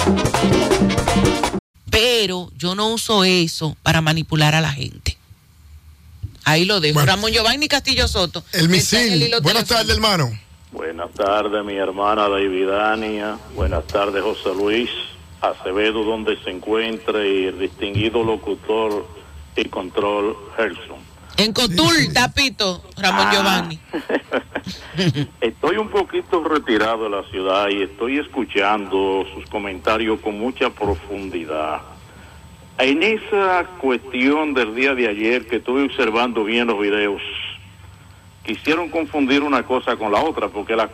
Pero yo no uso eso para manipular a la gente. Ahí lo dejo. Bueno, Ramón Giovanni Castillo Soto. El misil. Buenas tardes, hermano. Buenas tardes, mi hermana Davidania. Buenas tardes, José Luis Acevedo, donde se encuentre, y el distinguido locutor y control Gerson. En Cotul, Tapito, Ramón Giovanni. Estoy un poquito retirado de la ciudad y estoy escuchando sus comentarios con mucha profundidad. En esa cuestión del día de ayer, que estuve observando bien los videos, quisieron confundir una cosa con la otra, porque la